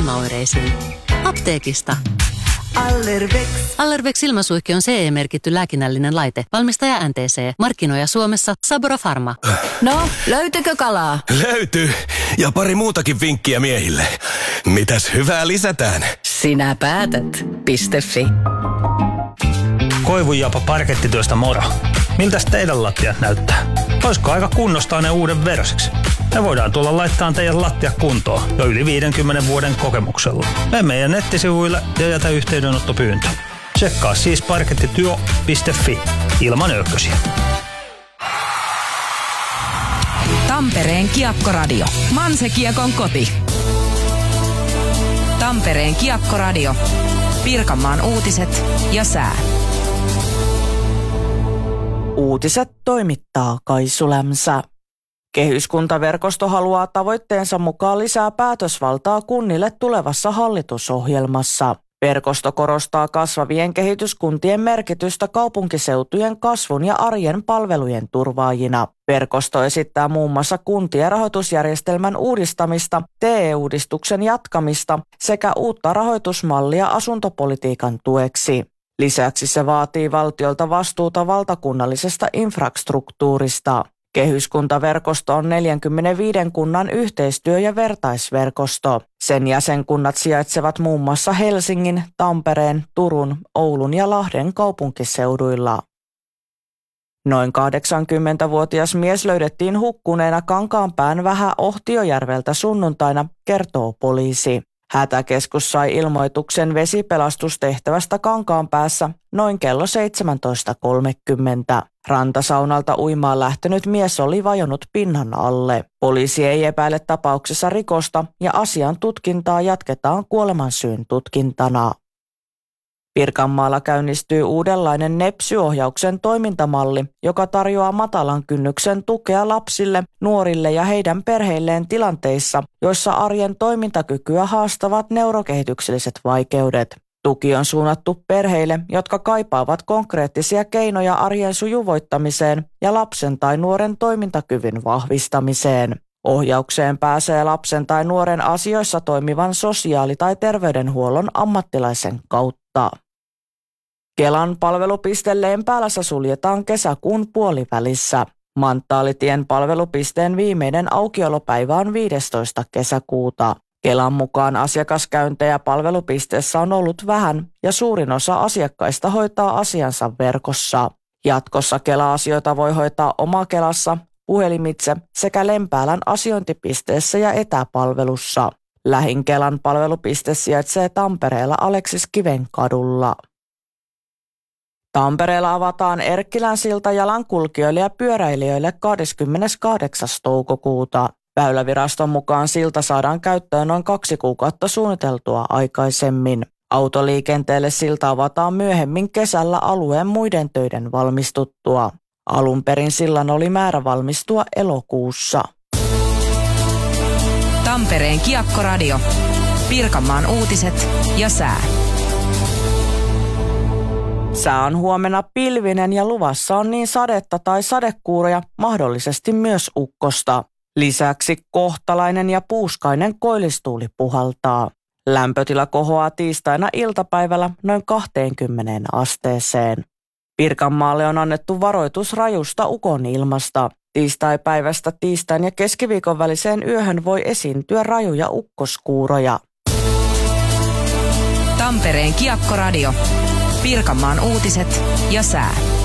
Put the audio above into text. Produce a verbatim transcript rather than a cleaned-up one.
silmäoireisiin. Apteekista. Allervex. Allervex silmäsuihke on C E-merkitty lääkinnällinen laite. Valmistaja N T C. Markkinoija Suomessa Sabora Pharma. No, löytyykö kalaa? Löytyy. Ja pari muutakin vinkkiä miehille. Mitäs hyvää lisätään? Sinä päätät. Piste.fi. Koivunjapa parkettityöstä moro. Miltäs teidän lattiat näyttää? Olisiko aika kunnostaa ne uuden versiksi? Me voidaan tulla laittaa teidän lattia kuntoon jo yli viidenkymmenen vuoden kokemuksella. Mene meidän nettisivuille ja jätä yhteydenottopyyntö. Tsekkaa siis parkettityö piste fi ilman öykkösiä. Tampereen Kiekkoradio. Manse-Kiekon koti. Tampereen Kiekkoradio. Pirkanmaan uutiset ja sää. Uutiset toimittaa Kaisu Lämsä. Kehyskuntaverkosto haluaa tavoitteensa mukaan lisää päätösvaltaa kunnille tulevassa hallitusohjelmassa. Verkosto korostaa kasvavien kehityskuntien merkitystä kaupunkiseutujen kasvun ja arjen palvelujen turvaajina. Verkosto esittää muun muassa kuntien rahoitusjärjestelmän uudistamista, T E-uudistuksen jatkamista sekä uutta rahoitusmallia asuntopolitiikan tueksi. Lisäksi se vaatii valtiolta vastuuta valtakunnallisesta infrastruktuurista. Kehyskuntaverkosto on neljänkymmenenviiden kunnan yhteistyö- ja vertaisverkosto. Sen jäsenkunnat sijaitsevat muun muassa Helsingin, Tampereen, Turun, Oulun ja Lahden kaupunkiseuduilla. Noin kahdeksankymmentävuotias mies löydettiin hukkuneena Kankaanpään Vähä-Ohtiojärveltä sunnuntaina, kertoo poliisi. Hätäkeskus sai ilmoituksen vesipelastustehtävästä Kankaanpäässä noin kello seitsemäntoista kolmekymmentä. Rantasaunalta uimaan lähtenyt mies oli vajonnut pinnan alle. Poliisi ei epäile tapauksessa rikosta ja asian tutkintaa jatketaan kuolemansyyn tutkintana. Pirkanmaalla käynnistyy uudenlainen Nepsy-ohjauksen toimintamalli, joka tarjoaa matalan kynnyksen tukea lapsille, nuorille ja heidän perheilleen tilanteissa, joissa arjen toimintakykyä haastavat neurokehitykselliset vaikeudet. Tuki on suunnattu perheille, jotka kaipaavat konkreettisia keinoja arjen sujuvoittamiseen ja lapsen tai nuoren toimintakyvyn vahvistamiseen. Ohjaukseen pääsee lapsen tai nuoren asioissa toimivan sosiaali- tai terveydenhuollon ammattilaisen kautta. Kelan palvelupiste Lempäälässä suljetaan kesäkuun puolivälissä. Manttaalitien palvelupisteen viimeinen aukiolopäivä on viidestoista kesäkuuta. Kelan mukaan asiakaskäyntejä palvelupisteessä on ollut vähän ja suurin osa asiakkaista hoitaa asiansa verkossa. Jatkossa Kela-asioita voi hoitaa Oma-Kelassa, puhelimitse sekä Lempäälän asiointipisteessä ja etäpalvelussa. Lähin Kelan palvelupiste sijaitsee Tampereella Aleksis Kivenkadulla. Tampereella avataan Erkkilän silta jalankulkijoille ja pyöräilijöille kahdeskymmeneskahdeksas toukokuuta. Väyläviraston mukaan silta saadaan käyttöön noin kaksi kuukautta suunniteltua aikaisemmin. Autoliikenteelle silta avataan myöhemmin kesällä alueen muiden töiden valmistuttua. Alun perin sillan oli määrä valmistua elokuussa. Tampereen Kiekkoradio. Pirkanmaan uutiset ja sää. Sää on huomenna pilvinen ja luvassa on niin sadetta tai sadekuuroja, mahdollisesti myös ukkosta. Lisäksi kohtalainen ja puuskainen koillistuuli puhaltaa. Lämpötila kohoaa tiistaina iltapäivällä noin kaksikymmentä asteeseen. Pirkanmaalle on annettu varoitus rajusta ukonilmasta. Tiistaipäivästä tiistain ja keskiviikon väliseen yöhön voi esiintyä rajuja ukkoskuuroja. Tampereen Kiekkoradio. Pirkanmaan uutiset ja sää.